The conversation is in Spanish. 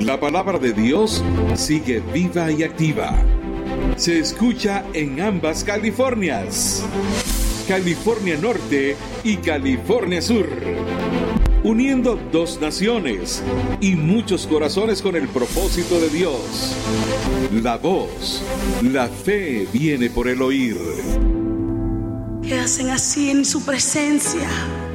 La palabra de Dios sigue viva y activa. Se escucha en ambas Californias, California Norte y California Sur, uniendo dos naciones y muchos corazones con el propósito de Dios. La voz, la fe viene por el oír. Que hacen así en su presencia.